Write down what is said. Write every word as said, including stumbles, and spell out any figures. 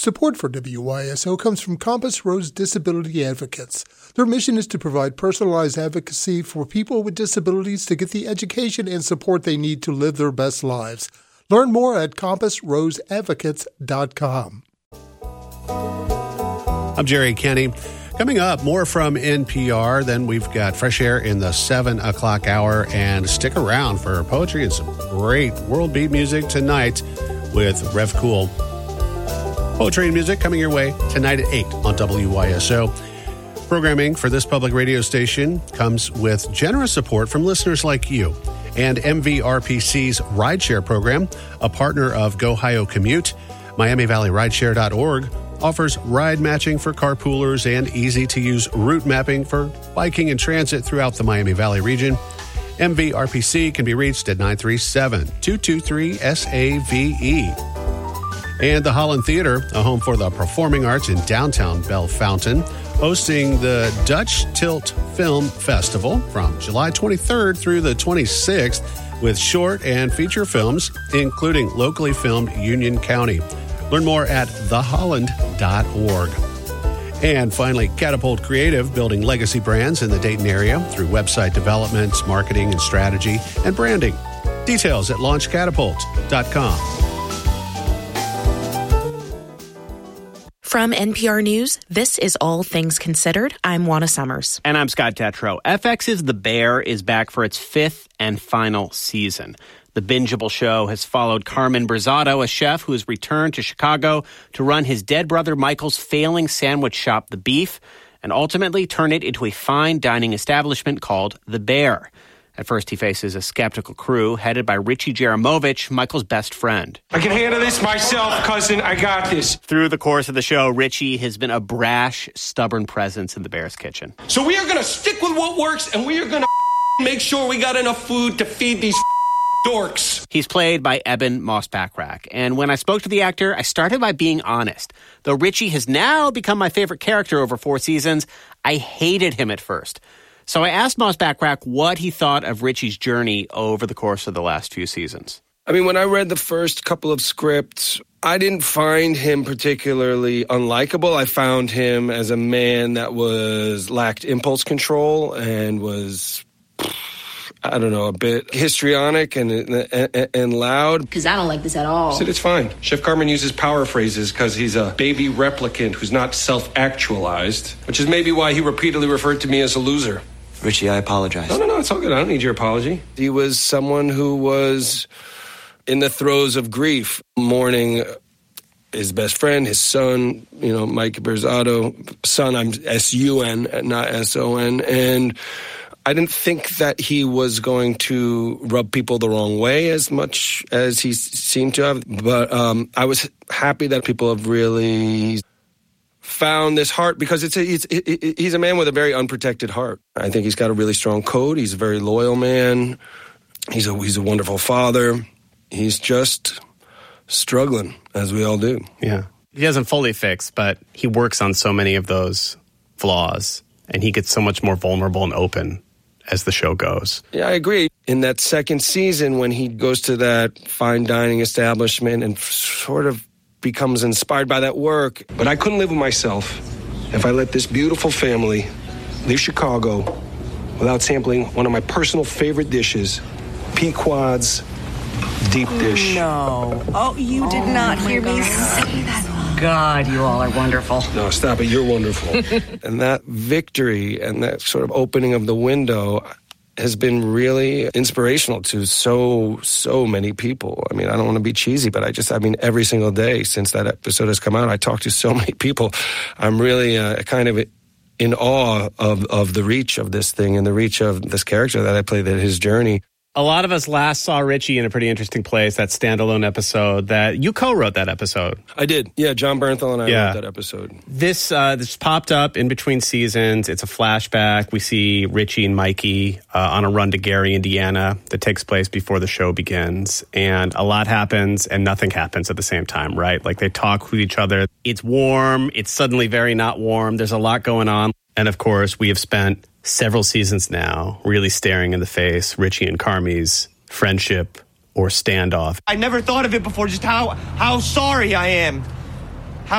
Support for W Y S O comes from Compass Rose Disability Advocates. Their mission is to provide personalized advocacy for people with disabilities to get the education and support they need to live their best lives. Learn more at compass rose advocates dot com. I'm Jerry Kenny. Coming up, more from N P R. Then we've got Fresh Air in the seven o'clock hour. And stick around for poetry and some great world beat music tonight with Rev Cool. Poetry and music coming your way tonight at eight on W Y S O. Programming for this public radio station comes with generous support from listeners like you. And M V R P C's Rideshare program, a partner of GoHio Commute. Miami Valley Rideshare dot org offers ride matching for carpoolers and easy-to-use route mapping for biking and transit throughout the Miami Valley region. M V R P C can be reached at nine three seven, two two three, S A V E. And the Holland Theater, a home for the performing arts in downtown Bellefontaine, hosting the Dutch Tilt Film Festival from July twenty-third through the twenty-sixth with short and feature films, including locally filmed Union County. Learn more at the holland dot org. And finally, Catapult Creative, building legacy brands in the Dayton area through website development, marketing and strategy, and branding. Details at launch catapult dot com. From N P R News, this is All Things Considered. I'm Juana Summers. And I'm Scott Tetro. F X's The Bear is back for its fifth and final season. The bingeable show has followed Carmen Brizzato, a chef who has returned to Chicago to run his dead brother Michael's failing sandwich shop, The Beef, and ultimately turn it into a fine dining establishment called The Bear. At first, he faces a skeptical crew headed by Richie Jaramovich, Michael's best friend. I can handle this myself, cousin. I got this. Through the course of the show, Richie has been a brash, stubborn presence in the Bear's kitchen. So we are going to stick with what works, and we are going to make sure we got enough food to feed these dorks. He's played by Eben Moss-Bachrach. And when I spoke to the actor, I started by being honest. Though Richie has now become my favorite character over four seasons, I hated him at first. So I asked Moss-Bachrach what he thought of Richie's journey over the course of the last few seasons. I mean, when I read the first couple of scripts, I didn't find him particularly unlikable. I found him as a man that was lacked impulse control and was, I don't know, a bit histrionic and and, and loud. Because I don't like this at all. I said, it's fine. Chef Carmen uses power phrases because he's a baby replicant who's not self-actualized, which is maybe why he repeatedly referred to me as a loser. Richie, I apologize. No, no, no, it's all good. I don't need your apology. He was someone who was in the throes of grief, mourning his best friend, his son, you know, Mike Brizzato. Son, I'm S U N, not S O N. And I didn't think that he was going to rub people the wrong way as much as he seemed to have. But um, I was happy that people have really found this heart, because it's a, it's, it, he's a man with a very unprotected heart. I think he's got a really strong code. He's a very loyal man. He's a he's a wonderful father. He's just struggling, as we all do. Yeah. He doesn't fully fix, but he works on so many of those flaws, and he gets so much more vulnerable and open as the show goes. Yeah, I agree. In that second season, when he goes to that fine dining establishment and sort of becomes inspired by that work. But I couldn't live with myself if I let this beautiful family leave Chicago without sampling one of my personal favorite dishes, Pequod's deep dish. No. Oh, you did oh not hear God. me say that. God, you all are wonderful. No, stop it. You're wonderful. And that victory and that sort of opening of the window has been really inspirational to so, so many people. I mean, I don't want to be cheesy, but I just, I mean, every single day since that episode has come out, I talk to so many people. I'm really uh, kind of in awe of, of the reach of this thing and the reach of this character that I played, that his journey. A lot of us last saw Richie in A Pretty Interesting Place, that standalone episode that you co-wrote that episode. I did. Yeah, John Bernthal and I yeah. wrote that episode. This uh, this popped up in between seasons. It's a flashback. We see Richie and Mikey uh, on a run to Gary, Indiana, that takes place before the show begins. And a lot happens and nothing happens at the same time, right? Like they talk with each other. It's warm. It's suddenly very not warm. There's a lot going on. And of course, we have spent several seasons now really staring in the face Richie and Carmi's friendship or standoff. I never thought of it before, just how how sorry I am.